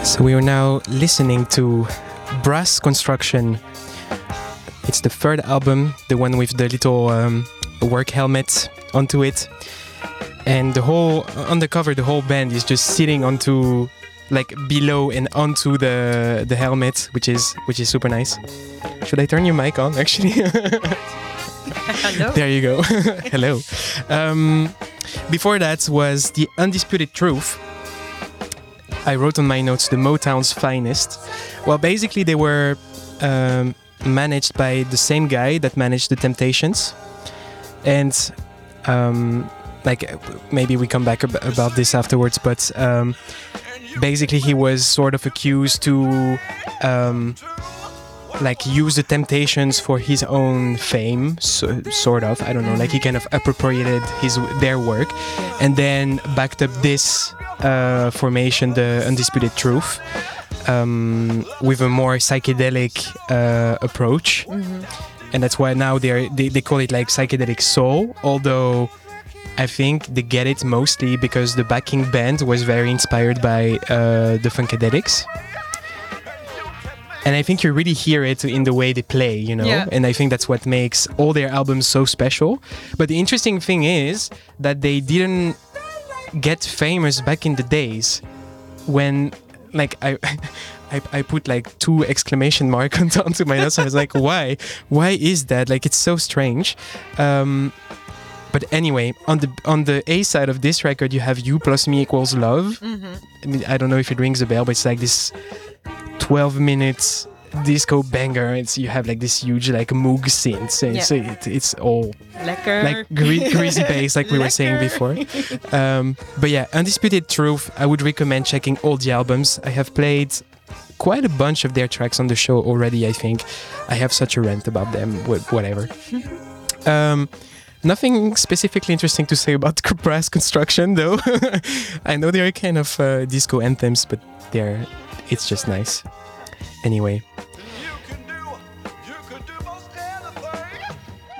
So we are now listening to Brass Construction. It's the third album, the one with the little work helmet onto it. And the whole, on the cover, the whole band is just sitting onto, like below and onto the helmet, which is super nice. Should I turn your mic on, actually? Hello. There you go. Hello. Before that was The Undisputed Truth. I wrote on my notes, the Motown's finest. Well, basically they were managed by the same guy that managed the Temptations. And like maybe we come back about this afterwards, but basically he was sort of accused to like use the Temptations for his own fame, sort of. I don't know, like he kind of appropriated their work, and then backed up this formation, the Undisputed Truth, with a more psychedelic approach, and that's why now they call it like psychedelic soul. Although I think they get it mostly because the backing band was very inspired by the Funkadelics. And I think you really hear it in the way they play, you know? Yeah. And I think that's what makes all their albums so special. But the interesting thing is that they didn't get famous back in the days when, like, I put like 2 exclamation marks onto my notes. I was like, why? Why is that? Like, it's so strange. But anyway, on the A side of this record, you have You Plus Me Equals Love. I mean, I don't know if it rings a bell, but it's like this 12 minutes disco banger. You have like this huge like Moog synth, so it's all Lekker. Like greasy bass, like we were saying before. But yeah, Undisputed Truth, I would recommend checking all the albums. I have played quite a bunch of their tracks on the show already. I think I have such a rant about them, whatever. Nothing specifically interesting to say about Brass Construction, though. I know they're kind of disco anthems, but it's just nice. Anyway,